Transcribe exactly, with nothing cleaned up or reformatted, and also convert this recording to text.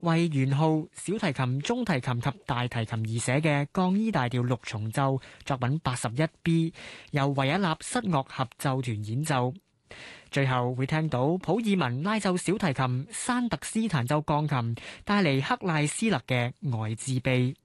為圓號、小提琴、中提琴及大提琴而寫嘅降 E 大調六重奏作品八十一 B， 由維也納室樂合奏團演奏。最後會聽到普爾文拉奏小提琴、山特斯彈奏鋼琴，帶嚟克賴斯勒嘅《愛之悲》。